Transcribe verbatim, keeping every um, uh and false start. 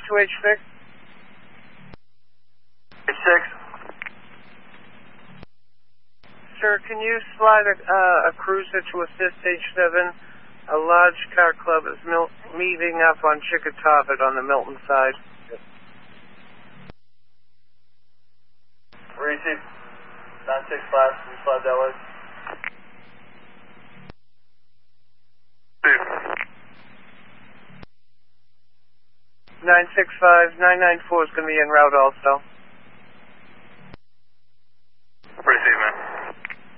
to H six. H six. Sir, can you slide a, uh, a cruiser to assist H seven? A large car club is mil- meeting up on Chickatawbut on the Milton side. Receive. nine six five, can you slide that way? nine six five, nine nine four is going to be en route also.